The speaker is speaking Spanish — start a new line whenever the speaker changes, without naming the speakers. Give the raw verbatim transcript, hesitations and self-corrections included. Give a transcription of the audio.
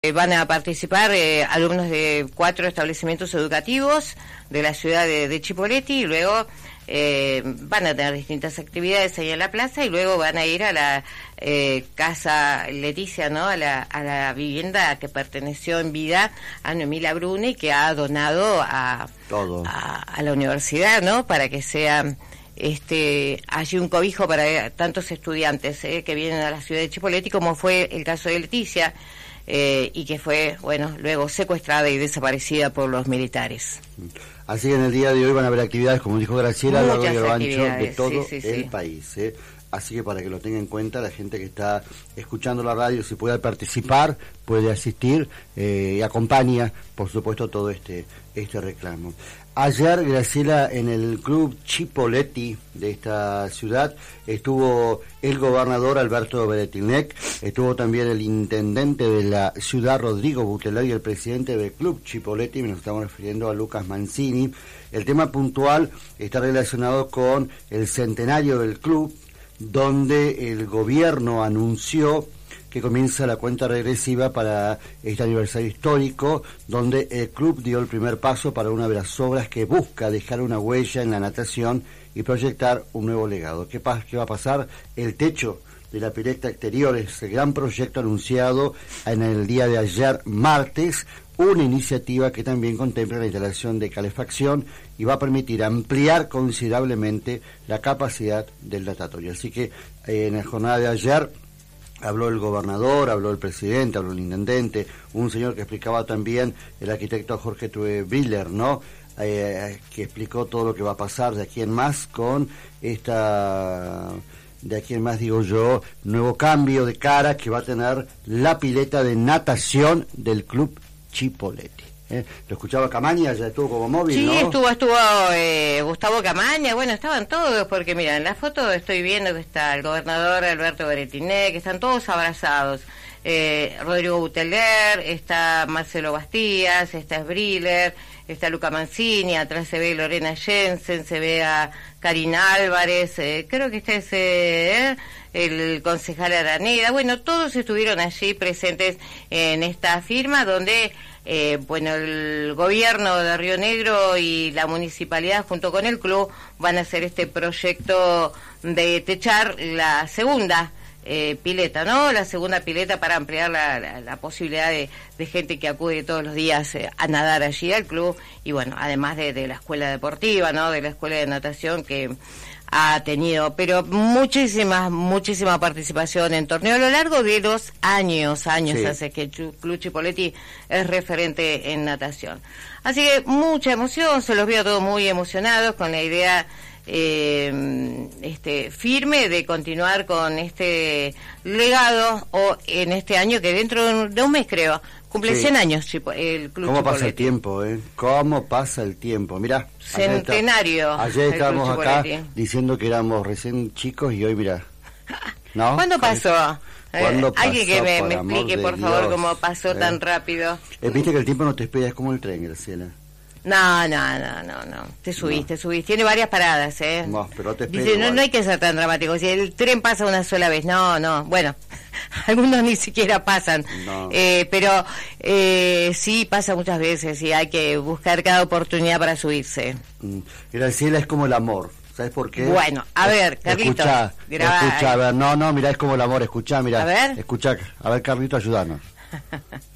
Eh, van a participar eh, alumnos de cuatro establecimientos educativos de la ciudad de, de Chipoleti y luego eh, van a tener distintas actividades ahí en la plaza y luego van a ir a la eh, casa Leticia, ¿no? A la, a la vivienda que perteneció en vida a Noemí Labrune y que ha donado a,
Todo.
a, a la universidad, ¿no? Para que sea este allí un cobijo para tantos estudiantes eh, que vienen a la ciudad de Chipoleti, como fue el caso de Leticia. Eh, y que fue, bueno, luego secuestrada y desaparecida por los militares.
Así que en el día de hoy van a haber actividades, como dijo Graciela, a lo largo y a lo ancho de todo
sí, sí,
el
sí.
país. ¿eh? Así que para que lo tenga en cuenta, la gente que está escuchando la radio, si puede participar, puede asistir eh, y acompaña, por supuesto, todo este este reclamo. Ayer, Graciela, en el club Chipoleti de esta ciudad, estuvo el gobernador Alberto Beretilnec, estuvo también el intendente de la ciudad, Rodrigo Buteler, y el presidente del club Chipoleti, nos estamos refiriendo a Lucas Mancini. El tema puntual está relacionado con el centenario del club, donde el gobierno anunció que comienza la cuenta regresiva para este aniversario histórico, donde el club dio el primer paso para una de las obras que busca dejar una huella en la natación y proyectar un nuevo legado. ¿Qué, pa- qué va a pasar? El techo de la pileta exterior es el gran proyecto anunciado en el día de ayer, martes, una iniciativa que también contempla la instalación de calefacción y va a permitir ampliar considerablemente la capacidad del natatorio. Así que eh, en la jornada de ayer habló el gobernador, habló el presidente, habló el intendente, un señor que explicaba también, el arquitecto Jorge Tue Briller, ¿no? Eh, que explicó todo lo que va a pasar de aquí en más con esta, de aquí en más digo yo, nuevo cambio de cara que va a tener la pileta de natación del club Chipoleti. ¿Eh? Lo escuchaba Camaña, ya estuvo como móvil,
sí,
¿no?
Sí, estuvo, estuvo eh, Gustavo Camaña, bueno, estaban todos, porque mira, en la foto estoy viendo que está el gobernador Alberto Beretilnec, que están todos abrazados, eh, Rodrigo Buteler, está Marcelo Bastías, está Briller, está Luca Mancini, atrás se ve Lorena Jensen, se ve a Karina Álvarez, eh, creo que este es eh, el concejal Araneda, bueno, todos estuvieron allí presentes en esta firma donde Eh, bueno, el gobierno de Río Negro y la municipalidad junto con el club van a hacer este proyecto de techar la segunda eh, pileta, ¿no? La segunda pileta para ampliar la, la, la posibilidad de, de gente que acude todos los días eh, a nadar allí al club y bueno, además de, de la escuela deportiva, ¿no? De la escuela de natación que ha tenido, pero muchísima, muchísima participación en torneo a lo largo de los años, años sí. Hace que el Club Chipoleti es referente en natación. Así que mucha emoción, se los veo todos muy emocionados con la idea eh, este firme de continuar con este legado o en este año que dentro de un mes creo cumple sí. cien años Chipo, el Club
¿Cómo
Chipoleti?
Pasa el tiempo, eh? ¿Cómo pasa el tiempo? Mirá.
Centenario.
Ayer, está, ayer estábamos acá diciendo que éramos recién chicos y hoy mirá. ¿No?
¿Cuándo pasó?
¿Cuándo
eh,
pasó?
Alguien que me,
por
me explique, por
Dios,
favor, cómo pasó
eh.
tan rápido.
Eh, Viste que el tiempo no te espera, es como el tren, Graciela.
No, no, no, no, no. Te subís, no. te subís. Tiene varias paradas, ¿eh?
No, pero te espero.
Dice, no, no hay que ser tan dramático. Si el tren pasa una sola vez, no, no. Bueno, algunos ni siquiera pasan.
No.
Eh, pero eh, sí pasa muchas veces y hay que buscar cada oportunidad para subirse.
Mm. Graciela es como el amor. ¿Sabes por qué?
Bueno, a ver, Carlitos.
Escuchá, escuchá, a ver, no, no, mirá, es como el amor. Escuchá, mirá.
A ver.
Escuchá, a ver, Carlito, ayúdanos.